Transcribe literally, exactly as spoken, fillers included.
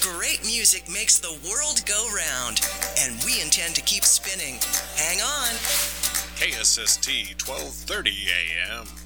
Great music makes the world go round, and we intend to keep spinning. Hang on. K S S T twelve thirty A M.